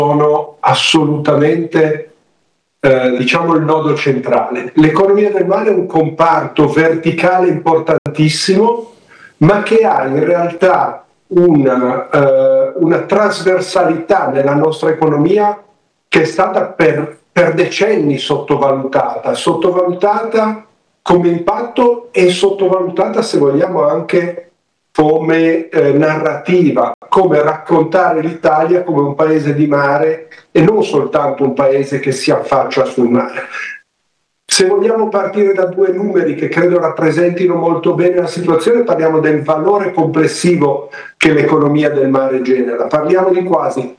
sono assolutamente diciamo il nodo centrale. L'economia del mare è un comparto verticale importantissimo, ma che ha in realtà una trasversalità nella nostra economia che è stata per decenni sottovalutata come impatto e sottovalutata, se vogliamo, anche come narrativa, come raccontare l'Italia come un paese di mare e non soltanto un paese che si affaccia sul mare. Se vogliamo partire da due numeri che credo rappresentino molto bene la situazione, parliamo del valore complessivo che l'economia del mare genera. Parliamo di quasi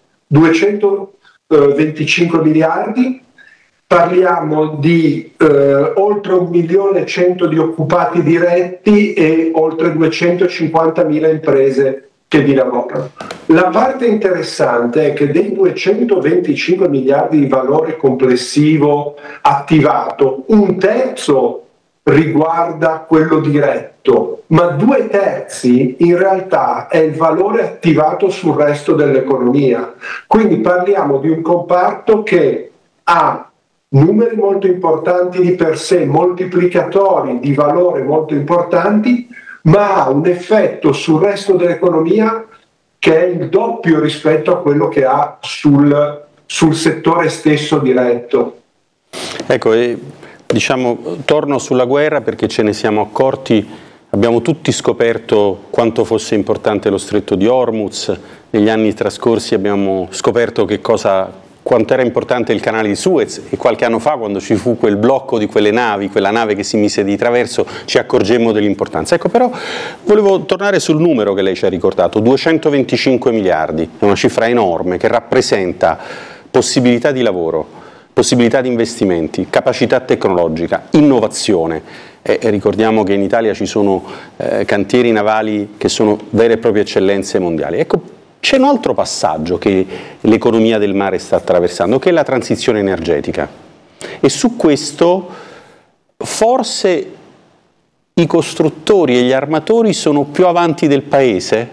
225 miliardi, parliamo di oltre 1.100.000 di occupati diretti e oltre 250.000 imprese che vi lavorano. La parte interessante è che dei 225 miliardi di valore complessivo attivato, un terzo riguarda quello diretto, ma 2/3 in realtà è il valore attivato sul resto dell'economia. Quindi parliamo di un comparto che ha numeri molto importanti di per sé, moltiplicatori di valore molto importanti, ma ha un effetto sul resto dell'economia che è il doppio rispetto a quello che ha sul settore stesso diretto. Ecco, diciamo, torno sulla guerra perché ce ne siamo accorti, abbiamo tutti scoperto quanto fosse importante lo stretto di Hormuz, negli anni trascorsi abbiamo scoperto quanto era importante il canale di Suez e qualche anno fa, quando ci fu quel blocco di quelle navi, quella nave che si mise di traverso, ci accorgemmo dell'importanza. Ecco, però volevo tornare sul numero che lei ci ha ricordato, 225 miliardi, è una cifra enorme che rappresenta possibilità di lavoro, possibilità di investimenti, capacità tecnologica, innovazione. Ricordiamo che in Italia ci sono cantieri navali che sono vere e proprie eccellenze mondiali. Ecco, c'è un altro passaggio che l'economia del mare sta attraversando, che è la transizione energetica. E su questo forse i costruttori e gli armatori sono più avanti del paese?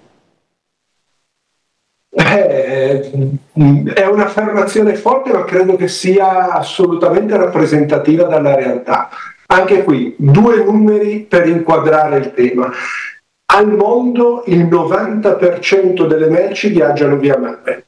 È un'affermazione forte, ma credo che sia assolutamente rappresentativa della realtà. Anche qui, due numeri per inquadrare il tema. Al mondo il 90% delle merci viaggiano via mare.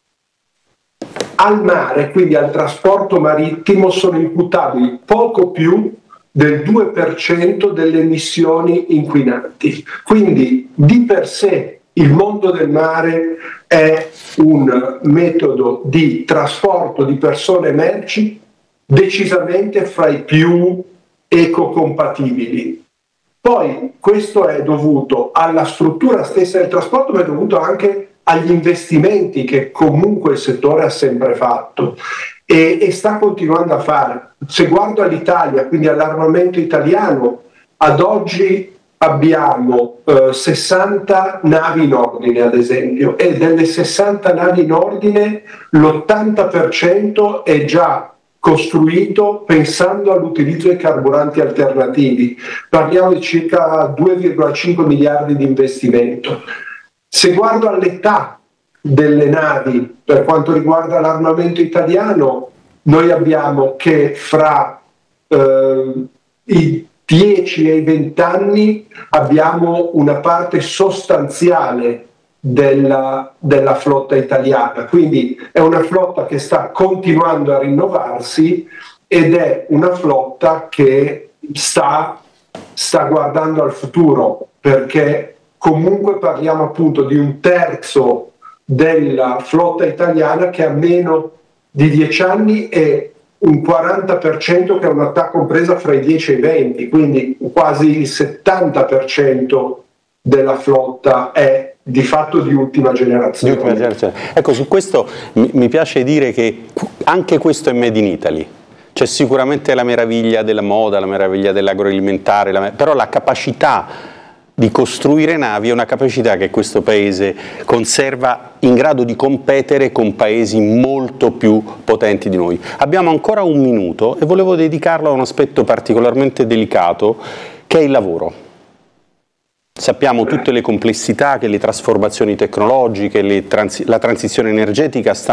Al mare, quindi al trasporto marittimo, sono imputabili poco più del 2% delle emissioni inquinanti. Quindi di per sé il mondo del mare è un metodo di trasporto di persone e merci decisamente fra i più ecocompatibili. Poi questo è dovuto alla struttura stessa del trasporto, ma è dovuto anche agli investimenti che comunque il settore ha sempre fatto e sta continuando a fare. Se guardo all'Italia, quindi all'armamento italiano, ad oggi abbiamo 60 navi in ordine, ad esempio, e delle 60 navi in ordine l'80% è già costruito pensando all'utilizzo di carburanti alternativi. Parliamo di circa 2,5 miliardi di investimento. Se guardo all'età delle navi per quanto riguarda l'armamento italiano, noi abbiamo che fra i 10 e i 20 anni abbiamo una parte sostanziale della flotta italiana, quindi è una flotta che sta continuando a rinnovarsi ed è una flotta che sta guardando al futuro, perché comunque parliamo appunto di un terzo della flotta italiana che ha meno di 10 anni e un 40% che ha un'età compresa fra i 10 e i 20, quindi quasi il 70% della flotta è di fatto di ultima generazione. Ecco, su questo mi piace dire che anche questo è made in Italy. C'è sicuramente la meraviglia della moda, la meraviglia dell'agroalimentare, però la capacità di costruire navi è una capacità che questo paese conserva in grado di competere con paesi molto più potenti di noi. Abbiamo ancora un minuto e volevo dedicarlo a un aspetto particolarmente delicato che è il lavoro. Sappiamo tutte le complessità che le trasformazioni tecnologiche, la transizione energetica stanno